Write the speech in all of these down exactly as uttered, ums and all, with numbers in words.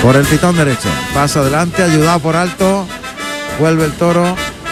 por el pitón derecho. Paso adelante, ayudado por alto. Vuelve el toro.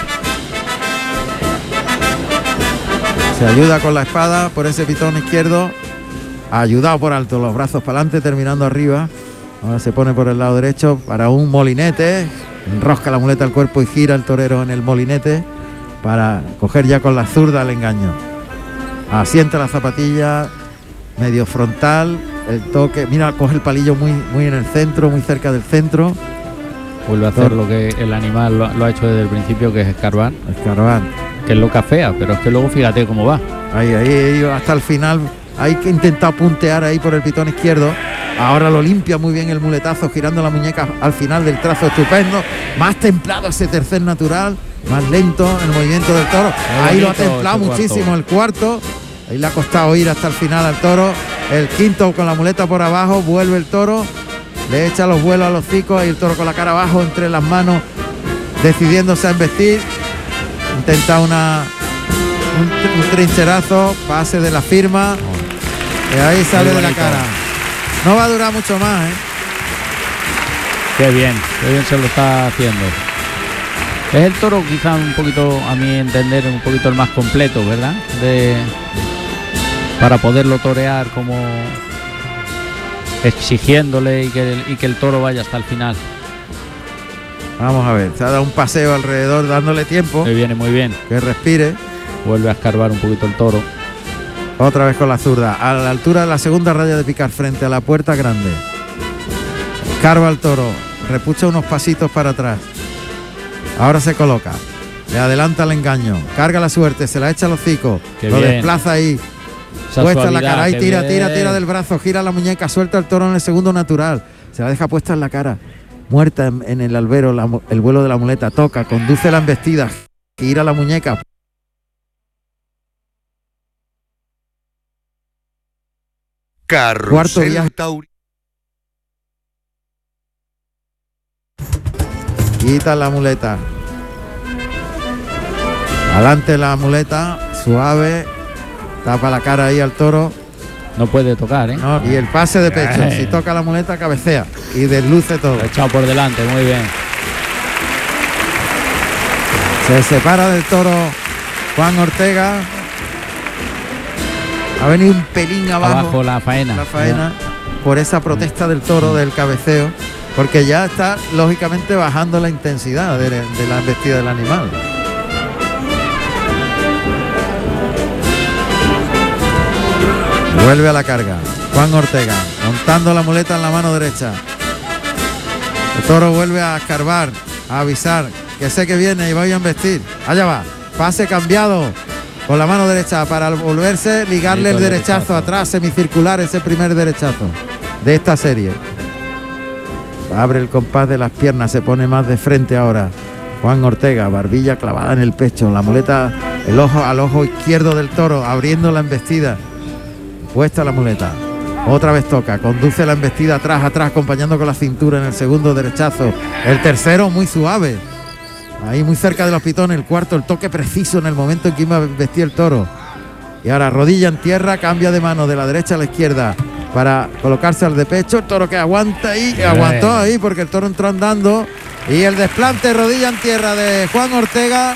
Se ayuda con la espada por ese pitón izquierdo. Ayudado por alto, los brazos para adelante, terminando arriba. Ahora se pone por el lado derecho para un molinete. Enrosca la muleta al cuerpo y gira el torero en el molinete para coger ya con la zurda el engaño. Asienta la zapatilla, medio frontal, el toque. Mira, coge el palillo muy, muy en el centro, muy cerca del centro. Vuelve a hacer lo que el animal lo, lo ha hecho desde el principio, que es escarbar. Escarbar. Que es lo que fea, pero es que luego fíjate cómo va. Ahí, ahí, ahí, hasta el final. Hay que intentar puntear ahí por el pitón izquierdo. Ahora lo limpia muy bien el muletazo, girando la muñeca al final del trazo, estupendo. Más templado ese tercer natural, más lento el movimiento del toro. Ahí lo ha templado muchísimo el cuarto. Ahí le ha costado ir hasta el final al toro. El quinto con la muleta por abajo, vuelve el toro, le echa los vuelos a los hocicos. Ahí el toro con la cara abajo, entre las manos, decidiéndose a embestir. Intenta una un, un trincherazo, pase de la firma. Y ahí sale de la cara. No va a durar mucho más, ¿eh? Qué bien, qué bien se lo está haciendo. Es el toro quizá un poquito, a mi entender, un poquito el más completo, ¿verdad? De, para poderlo torear como exigiéndole y que, y que el toro vaya hasta el final. Vamos a ver, se ha dado un paseo alrededor dándole tiempo. Que viene muy bien. Que respire. Vuelve a escarbar un poquito el toro. Otra vez con la zurda, a la altura de la segunda raya de picar, frente a la puerta grande. Escarba el toro, repucha unos pasitos para atrás. Ahora se coloca, le adelanta el engaño, carga la suerte, se la echa al hocico, lo bien. Desplaza ahí, esa puesta en la cara, ahí tira, tira, tira del brazo, gira la muñeca, suelta el toro en el segundo natural, se la deja puesta en la cara, muerta en, en el albero, la, el vuelo de la muleta, toca, conduce la embestida, gira la muñeca. Carrusel Cuarto viaje. Taurino. Quita la muleta. Adelante la muleta, suave. Tapa la cara ahí al toro. No puede tocar, ¿eh? No, y el pase de pecho. Ay. Si toca la muleta, cabecea. Y desluce todo. Echado por delante, muy bien. Se separa del toro Juan Ortega. Ha venido un pelín abajo, abajo la faena, la faena ¿no? Por esa protesta del toro, del cabeceo, porque ya está lógicamente bajando la intensidad de, de la embestida del animal. Vuelve a la carga Juan Ortega, montando la muleta en la mano derecha. El toro vuelve a escarbar, a avisar que sé que viene y voy a embestir. Allá va, pase cambiado con la mano derecha para volverse, ligarle el derechazo, derechazo atrás, semicircular, ese primer derechazo de esta serie. Abre el compás de las piernas, se pone más de frente ahora. Juan Ortega, barbilla clavada en el pecho, la muleta, el ojo al ojo izquierdo del toro, abriendo la embestida. Puesta la muleta. Otra vez toca, conduce la embestida atrás, atrás, acompañando con la cintura en el segundo derechazo. El tercero muy suave. Ahí muy cerca de los pitones, el cuarto, el toque preciso en el momento en que iba a vestir el toro. Y ahora rodilla en tierra, cambia de mano de la derecha a la izquierda para colocarse al de pecho. El toro que aguanta ahí, que aguantó ahí porque el toro entró andando. Y el desplante rodilla en tierra de Juan Ortega.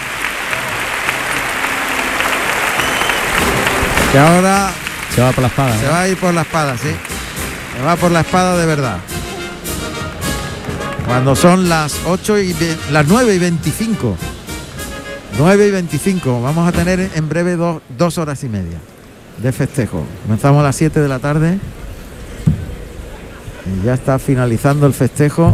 Que ahora se va por la espada. Se ¿no? va a ir por la espada, sí. Se va por la espada de verdad. Cuando son las ocho y las nueve y veinticinco. nueve y veinticinco. Vamos a tener en breve dos, dos horas y media de festejo. Comenzamos a las siete de la tarde. Y ya está finalizando el festejo.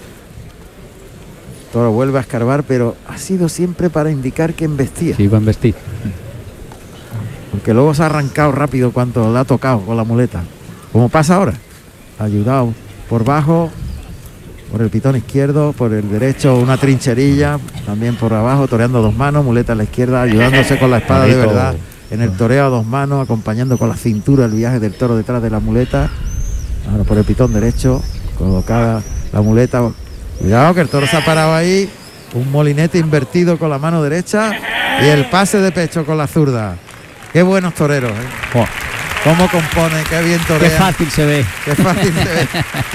El toro vuelve a escarbar, pero ha sido siempre para indicar que embestía. Sí, va a embestir. Porque luego se ha arrancado rápido cuando la ha tocado con la muleta. Como pasa ahora. Ayudado por bajo. Por el pitón izquierdo, por el derecho una trincherilla, también por abajo, toreando a dos manos, muleta a la izquierda, ayudándose con la espada de verdad, en el toreo a dos manos, acompañando con la cintura el viaje del toro detrás de la muleta. Ahora por el pitón derecho, colocada la muleta. Cuidado que el toro se ha parado ahí, un molinete invertido con la mano derecha y el pase de pecho con la zurda. Qué buenos toreros, ¿eh? Oh. Cómo compone, qué bien torea. Qué fácil se ve. Qué fácil se ve.